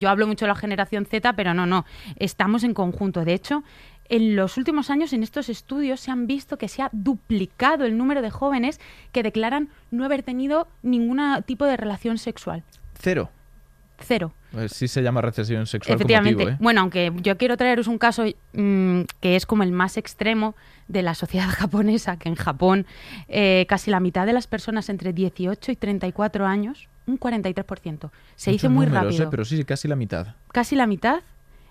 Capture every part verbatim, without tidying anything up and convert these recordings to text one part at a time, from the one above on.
Yo hablo mucho de la generación Z, pero no, no, estamos en conjunto. De hecho, en los últimos años, en estos estudios, se han visto que se ha duplicado el número de jóvenes que declaran no haber tenido ningún tipo de relación sexual. Cero. Cero. Pues sí se llama recesión sexual. Efectivamente. Como motivo, ¿eh? Bueno, aunque yo quiero traeros un caso mmm, que es como el más extremo de la sociedad japonesa, que en Japón eh, casi la mitad de las personas entre dieciocho y treinta y cuatro años, un cuarenta y tres por ciento, se Muchos dice muy números, rápido. Eh, pero sí, casi la mitad. Casi la mitad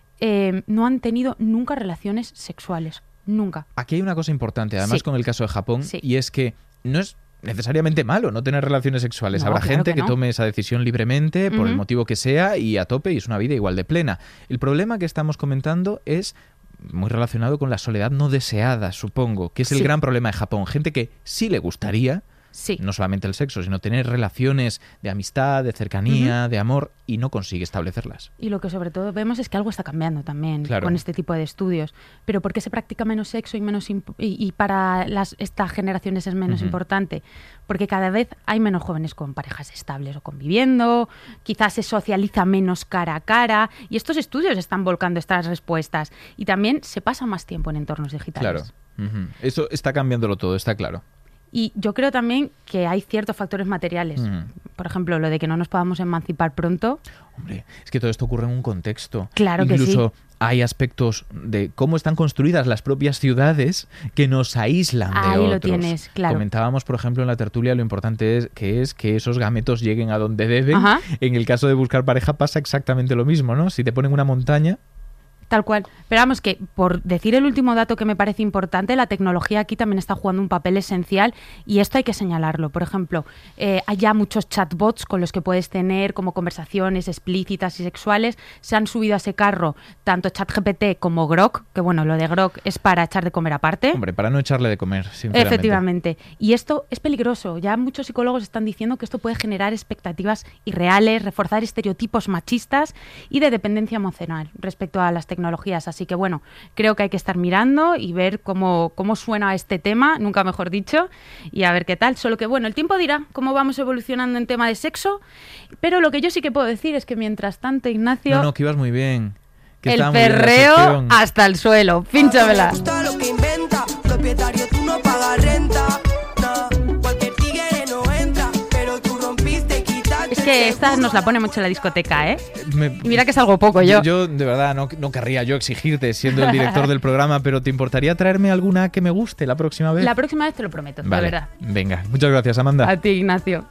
eh, no han tenido nunca relaciones sexuales. Nunca. Aquí hay una cosa importante, además Sí. con el caso de Japón, Sí. y es que no es necesariamente malo no tener relaciones sexuales. No, Habrá claro gente que que no. tome esa decisión libremente, por Ujú. el motivo que sea, y a tope, y es una vida igual de plena. El problema que estamos comentando es muy relacionado con la soledad no deseada, supongo, que es el Sí. gran problema de Japón. Gente que sí le gustaría, Sí. no solamente el sexo, sino tener relaciones de amistad, de cercanía, de amor, y no consigue establecerlas. Y lo que sobre todo vemos es que algo está cambiando también Claro. con este tipo de estudios. Pero ¿por qué se practica menos sexo y menos imp- y, y para las, estas generaciones es menos Ujú. importante? Porque cada vez hay menos jóvenes con parejas estables o conviviendo, quizás se socializa menos cara a cara, y estos estudios están volcando estas respuestas. Y también se pasa más tiempo en entornos digitales. Claro. Ujú. Eso está cambiándolo todo, está claro. Y yo creo también que hay ciertos factores materiales. Mm. Por ejemplo, lo de que no nos podamos emancipar pronto. Hombre, es que todo esto ocurre en un contexto. Claro que Incluso sí. hay aspectos de cómo están construidas las propias ciudades que nos aíslan de Ahí otros. lo tienes, claro. Comentábamos, por ejemplo, en la tertulia lo importante es que es que esos gametos lleguen a donde deben. Ajá. En el caso de buscar pareja pasa exactamente lo mismo, ¿no? Si te ponen una montaña... Tal cual. Pero vamos, que por decir el último dato que me parece importante, la tecnología aquí también está jugando un papel esencial y esto hay que señalarlo. Por ejemplo, eh, hay ya muchos chatbots con los que puedes tener como conversaciones explícitas y sexuales. Se han subido a ese carro tanto ChatGPT como Grok, que bueno, lo de Grok es para echar de comer aparte. Hombre, para no echarle de comer, sinceramente. Efectivamente. Y esto es peligroso. Ya muchos psicólogos están diciendo que esto puede generar expectativas irreales, reforzar estereotipos machistas y de dependencia emocional respecto a las tecnologías. Así que bueno, creo que hay que estar mirando y ver cómo, cómo suena este tema, nunca mejor dicho, y a ver qué tal. Solo que bueno, el tiempo dirá cómo vamos evolucionando en tema de sexo, pero lo que yo sí que puedo decir es que mientras tanto, Ignacio, No, no, que ibas muy bien. Que el estaba muy bien la perreo sección. hasta el suelo. Pínchamela. Me gusta lo que inventa, propietario, tú no pagas renta. No, cualquier tigre no entra, pero tú rompiste, quitaste. Es que esta nos la pone mucho en la discoteca, ¿eh? Me- Y mira que salgo poco yo. Yo, de verdad, no, no querría yo exigirte siendo el director del programa, pero ¿te importaría traerme alguna que me guste la próxima vez? La próxima vez te lo prometo, Vale, de verdad. venga. Muchas gracias, Amanda. A ti, Ignacio.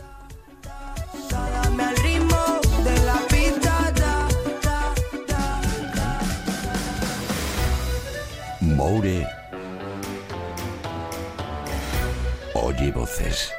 Dame al ritmo de la pista, da, da, da. Moure oye voces.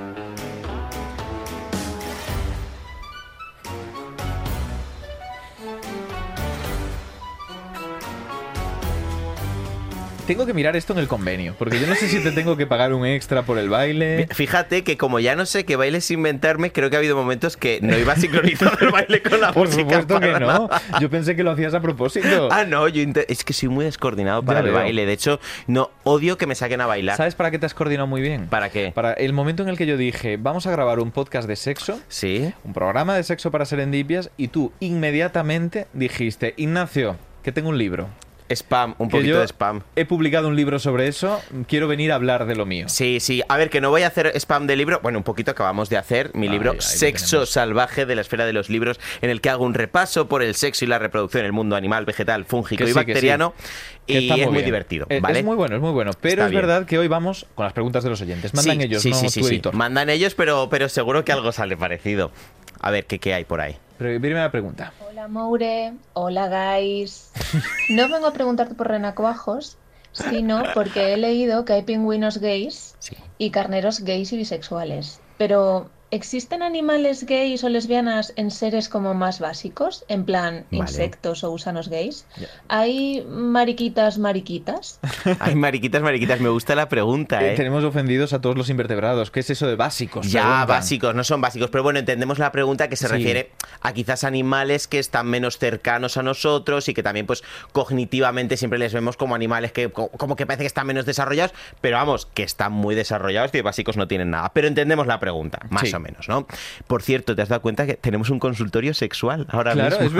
Tengo que mirar esto en el convenio, porque yo no sé si te tengo que pagar un extra por el baile. Fíjate que como ya no sé qué bailes inventarme, creo que ha habido momentos que no iba sincronizado el baile con la Por música. supuesto que para no. nada. Yo pensé que lo hacías a propósito. Ah, no, yo inte- es que soy muy descoordinado para Ya el veo. baile. De hecho, no odio que me saquen a bailar. ¿Sabes para qué te has coordinado muy bien? ¿Para qué? Para el momento en el que yo dije, vamos a grabar un podcast de sexo, Sí. un programa de sexo para serendipias, y tú inmediatamente dijiste, Ignacio, que tengo un libro. Spam, un Que poquito yo de spam. he publicado un libro sobre eso, quiero venir a hablar de lo mío. Sí, sí. A ver, que no voy a hacer spam de libro. Bueno, un poquito acabamos de hacer mi Ahí, libro ahí lo Sexo tenemos. Salvaje de la Esfera de los Libros, en el que hago un repaso por el sexo y la reproducción en el mundo animal, vegetal, fúngico Que y sí, que sí. bacteriano. Que Y está es muy bien. divertido, Es- ¿vale? Es muy bueno, es muy bueno. Pero Está es bien. verdad que hoy vamos con las preguntas de los oyentes. Mandan Sí, ellos, sí, no sí, sí, tu sí. editor. Mandan ellos, pero, pero seguro que algo sale parecido. A ver, ¿qué, qué hay por ahí? Pero primera pregunta. Hola Moure, hola guys. No vengo a preguntarte por renacuajos, sino porque he leído que hay pingüinos gays Sí. y carneros gays y bisexuales. Pero, ¿existen animales gays o lesbianas en seres como más básicos? En plan, Vale. insectos o gusanos gays. Ya. ¿Hay mariquitas mariquitas? Ay, mariquitas, mariquitas, me gusta la pregunta, Eh, ¿eh? tenemos ofendidos a todos los invertebrados. ¿Qué es eso de básicos? Ya, Preguntan. básicos, no son básicos, pero bueno, entendemos la pregunta que se Sí. refiere a quizás animales que están menos cercanos a nosotros y que también, pues, cognitivamente siempre les vemos como animales que co- como que parece que están menos desarrollados, pero vamos, que están muy desarrollados y de básicos no tienen nada. Pero entendemos la pregunta, más Sí. o o menos, ¿no? Por cierto, ¿te has dado cuenta que tenemos un consultorio sexual ahora Claro, mismo? es